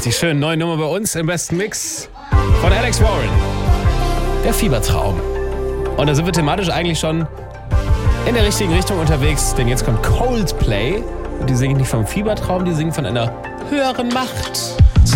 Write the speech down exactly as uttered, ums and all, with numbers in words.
Richtig schön. Neue Nummer bei uns im besten Mix von Alex Warren. Der Fiebertraum. Und da sind wir thematisch eigentlich schon in der richtigen Richtung unterwegs, denn jetzt kommt Coldplay. Und die singen nicht vom Fiebertraum, die singen von einer höheren Macht.